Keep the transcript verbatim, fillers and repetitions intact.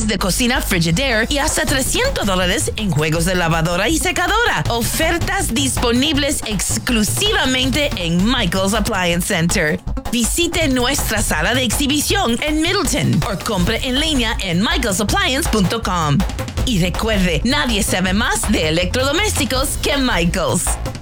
kits de cocina Frigidaire y hasta trescientos dólares en juegos de lavadora y secadora. Ofertas disponibles exclusivamente en Michael's Appliance Center. Visite nuestra sala de exhibición en Middleton o compre en línea en michaels appliance punto com. Y recuerde, nadie sabe más de electrodomésticos que Michaels.